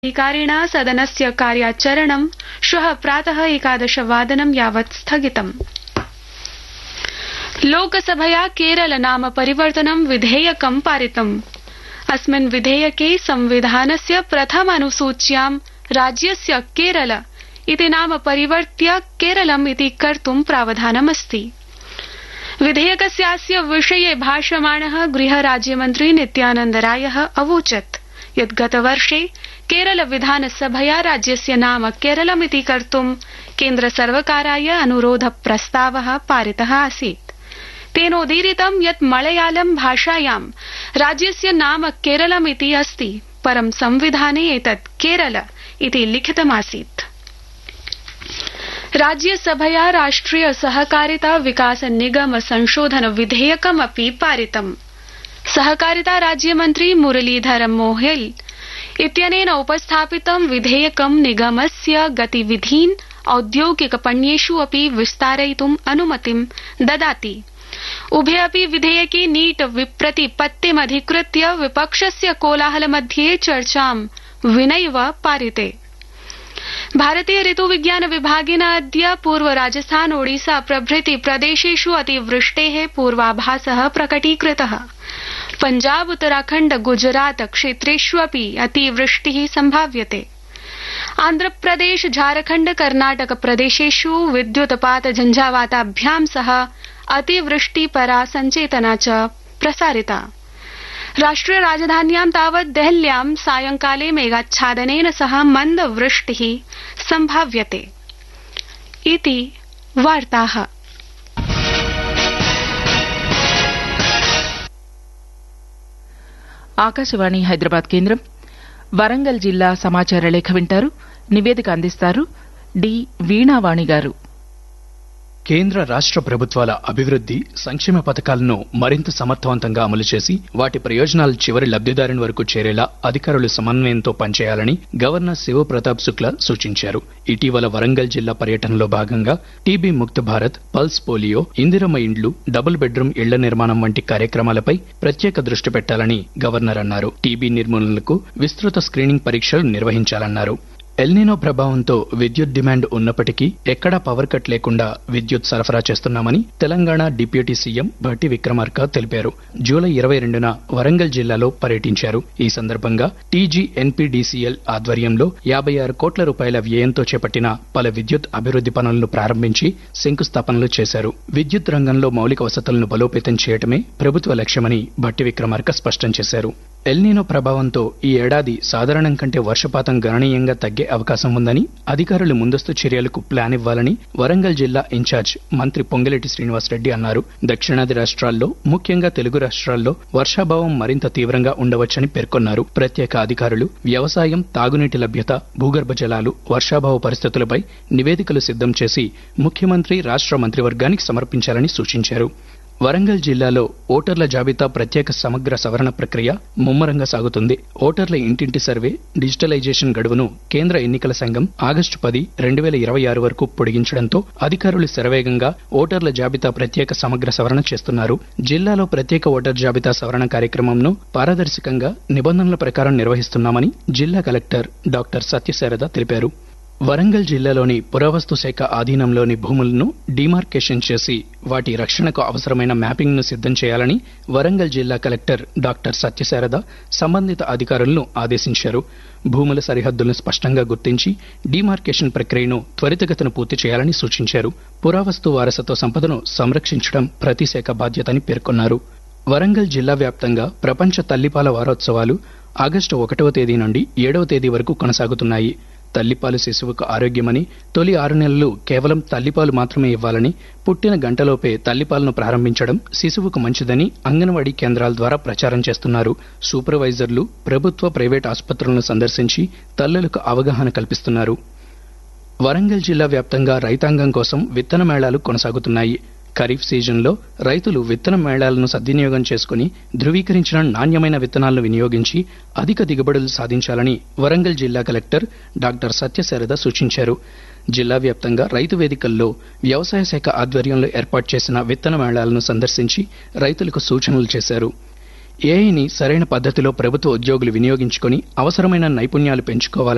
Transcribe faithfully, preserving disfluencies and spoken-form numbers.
अधिकारिणा सदनस्य कार्याचरणं श्वः प्रातः एकादशवादनं यावत् स्थगितम्। लोकसभया केरल नाम परिवर्तनं विधेयकं पारितम्। अस्मिन् विधेयके संविधानस्य प्रथम अनुसूच्यां राज्यस्य केरल इति नाम परिवर्त्य केरलम् इति कर्तुं प्रावधानमस्ति। विधेयकस्यास्य विषये भाषमाणः गृहराज्यमन्त्री नित्यानन्द रायः अवोचत् यत् गतवर्षे केरल विधानसभया राज्यस्य नाम केरलमिति कर्तुं केन्द्रसर्वकाराय अनुरोध प्रस्तावः पारितः आसीत्। तेनोदीरितं यत् मलयालम भाषायां राज्यस्य नाम केरलमिति अस्ति, परं संविधाने एतत् केरल इति लिखितमासीत्। राज्यसभया राष्ट्रिय सहकारिता विकास निगम संशोधन विधेयकमपि पारितम्। सहकारिता राज्यमन्त्री मुरलीधर मोहोल इत्यनेन उपस्थापितं विधेयकं निगमस्य गतिविधीन् औद्योगिकपण्येषु अपि विस्तारयितुम् अनुमतिं ददाति। उभे अपि विधेयके नीट विप्रतिपत्तिमधिकृत्य विपक्षस्य कोलाहलमध्ये चर्चां विनैव पारिते। भारतीय ऋतुविज्ञान विभागेन अद्य पूर्व राजस्थान ओडिशा प्रभृति प्रदेशेषु अतिवृष्टेः पूर्वाभासः प्रकटीकृतः। पंजाब उत्तराखण्ड गुजरात क्षेत्रेष्वपि अतिवृष्टिः सम्भाव्यते। आन्ध्रप्रदेश झारखण्ड कर्णाटक प्रदेशेषु विद्युत्पात झंझावाताभ्यां सह अतिवृष्टिपरा संचेतना च प्रसारिता। राष्ट्रिय राजधान्यां तावत् देहल्यां सायंकाले मेघाच्छादनेन सह मन्दवृष्टिः सम्भाव्यते। इति वार्ताः। ఆకాశవాణి హైదరాబాద్ కేంద్రం వరంగల్ జిల్లా సమాచార లేఖ వింటారు. నివేదిక అందిస్తారు డి వీణావాణి గారు. కేంద్ర రాష్ట్ర ప్రభుత్వాల అభివృద్ది సంక్షేమ పథకాలను మరింత సమర్థవంతంగా అమలు చేసి వాటి ప్రయోజనాలు చివరి లబ్దిదారుని వరకు చేరేలా అధికారులు సమన్వయంతో పనిచేయాలని గవర్నర్ శివప్రతాప్ శుక్లా సూచించారు. ఇటీవల వరంగల్ జిల్లా పర్యటనలో భాగంగా టీబీ ముక్త భారత్, పల్స్ పోలియో, ఇందిరమ్మ ఇండ్లు, డబుల్ బెడ్రూమ్ ఇళ్ల నిర్మాణం వంటి కార్యక్రమాలపై ప్రత్యేక దృష్టి పెట్టాలని గవర్నర్ అన్నారు. టీబీ నిర్మూలనకు విస్తృత స్క్రీనింగ్ పరీక్షలు నిర్వహించాలన్నారు. ఎల్నినో ప్రభావంతో విద్యుత్ డిమాండ్ ఉన్నప్పటికీ ఎక్కడా పవర్ కట్ లేకుండా విద్యుత్ సరఫరా చేస్తున్నామని తెలంగాణ డిప్యూటీ సీఎం భట్టి విక్రమార్క తెలిపారు. జూలై ఇరవై రెండున వరంగల్ జిల్లాలో పర్యటించారు. ఈ సందర్భంగా టీజీఎన్పీడీసీఎల్ ఆధ్వర్యంలో యాభై ఆరు కోట్ల రూపాయల వ్యయంతో చేపట్టిన పలు విద్యుత్ అభివృద్ది పనులను ప్రారంభించి శంకుస్థాపనలు చేశారు. విద్యుత్ రంగంలో మౌలిక వసతులను బలోపేతం చేయటమే ప్రభుత్వ లక్ష్యమని భట్టి విక్రమార్క స్పష్టం చేశారు. ఎల్నినో ప్రభావంతో ఈ ఏడాది సాధారణం కంటే వర్షపాతం గణనీయంగా తగ్గే అవకాశం ఉందని, అధికారులు ముందస్తు చర్యలకు ప్లాన్ ఇవ్వాలని వరంగల్ జిల్లా ఇన్ఛార్జ్ మంత్రి పొంగిలేటి శ్రీనివాసరెడ్డి అన్నారు. దక్షిణాది రాష్ట్రాల్లో, ముఖ్యంగా తెలుగు రాష్ట్రాల్లో వర్షాభావం మరింత తీవ్రంగా ఉండవచ్చని పేర్కొన్నారు. ప్రత్యేక అధికారులు వ్యవసాయం, తాగునీటి లభ్యత, భూగర్భ జలాలు, వర్షాభావ పరిస్థితులపై నివేదికలు సిద్ధం చేసి ముఖ్యమంత్రి, రాష్ట్ర మంత్రివర్గానికి సమర్పించాలని సూచించారు. వరంగల్ జిల్లాలో ఓటర్ల జాబితా ప్రత్యేక సమగ్ర సవరణ ప్రక్రియ ముమ్మరంగా సాగుతుంది. ఓటర్ల ఇంటింటి సర్వే, డిజిటలైజేషన్ గడువును కేంద్ర ఎన్నికల సంఘం ఆగస్టు పది రెండు వేల ఇరవై ఆరు వరకు పొడిగించడంతో అధికారులు శరవేగంగా ఓటర్ల జాబితా ప్రత్యేక సమగ్ర సవరణ చేస్తున్నారు. జిల్లాలో ప్రత్యేక ఓటర్ జాబితా సవరణ కార్యక్రమంను పారదర్శకంగా నిబంధనల ప్రకారం నిర్వహిస్తున్నామని జిల్లా కలెక్టర్ డాక్టర్ సత్యశారద తెలిపారు. వరంగల్ జిల్లాలోని పురావస్తు శాఖ ఆధీనంలోని భూములను డిమార్కేషన్ చేసి వాటి రక్షణకు అవసరమైన మ్యాపింగ్ ను సిద్ధం చేయాలని వరంగల్ జిల్లా కలెక్టర్ డాక్టర్ సత్యశారద సంబంధిత అధికారులను ఆదేశించారు. భూముల సరిహద్దులను స్పష్టంగా గుర్తించి డిమార్కేషన్ ప్రక్రియను త్వరితగతిన పూర్తి చేయాలని సూచించారు. పురావస్తు వారసత్వ సంపదను సంరక్షించడం ప్రతి శాఖ బాధ్యతని పేర్కొన్నారు. వరంగల్ జిల్లా వ్యాప్తంగా ప్రపంచ తల్లిపాల వారోత్సవాలు ఆగస్టు ఒకటవ తేదీ నుండి ఏడవ తేదీ వరకు కొనసాగుతున్నాయి. తల్లిపాలు శిశువుకు ఆరోగ్యమని, తొలి ఆరు నెలలు కేవలం తల్లిపాలు మాత్రమే ఇవ్వాలని, పుట్టిన గంటలోపే తల్లిపాలను ప్రారంభించడం శిశువుకు మంచిదని అంగన్వాడీ కేంద్రాల ద్వారా ప్రచారం చేస్తున్నారు. సూపర్వైజర్లు ప్రభుత్వ, ప్రైవేట్ ఆసుపత్రులను సందర్శించి తల్లులకు అవగాహన కల్పిస్తున్నారు. వరంగల్ జిల్లా వ్యాప్తంగా రైతాంగం కోసం విత్తన మేళాలు కొనసాగుతున్నాయి. ఖరీఫ్ సీజన్లో రైతులు విత్తన మేళాలను సద్వినియోగం చేసుకుని ధృవీకరించిన నాణ్యమైన విత్తనాలను వినియోగించి అధిక దిగుబడులు సాధించాలని వరంగల్ జిల్లా కలెక్టర్ డాక్టర్ సత్యశారద సూచించారు. జిల్లా వ్యాప్తంగా రైతు వేదికల్లో వ్యవసాయ శాఖ ఆధ్వర్యంలో ఏర్పాటు చేసిన విత్తన మేళాలను సందర్శించి రైతులకు సూచనలు చేశారు. ఏఐని సరైన పద్ధతిలో ప్రభుత్వ ఉద్యోగులు వినియోగించుకుని అవసరమైన నైపుణ్యాలు పెంచుకోవాలని